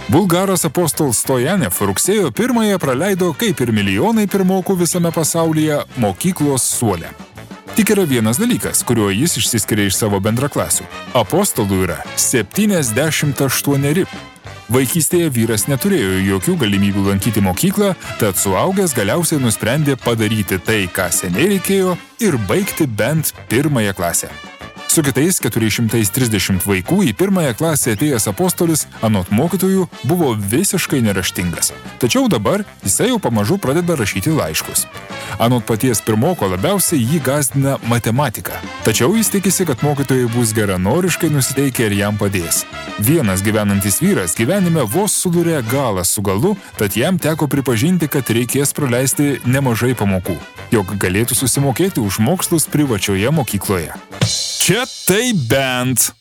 Bulgaras Apostol Stojanev rugsėjo 1 praleido, kaip ir milijonai pirmokų visame pasaulyje, mokyklos suole. Tik yra vienas dalykas, kuriuo jis išsiskiria iš savo bendraklasių. Apostolų yra 78. Vaikystėje vyras neturėjo jokių galimybių lankyti mokyklą, tad suaugęs galiausiai nusprendė padaryti tai, ką seniai reikėjo, ir baigti bent 1 klasę. Su kitais 430 vaikų į 1 klasę atėjęs apostolis, anot mokytojų, buvo visiškai neraštingas. Tačiau dabar jisai jau pamažu pradeda rašyti laiškus. Anot paties pirmoko labiausiai jį gąsdina matematika. Tačiau jis tikisi, kad mokytojai bus geranoriškai nusiteikę ir jam padės. Vienas gyvenantis vyras gyvenime vos sudūrė galą su galu, tad jam teko pripažinti, kad reikės praleisti nemažai pamokų, jog galėtų susimokėti už mokslus privačioje mokykloje. Čia tai bent.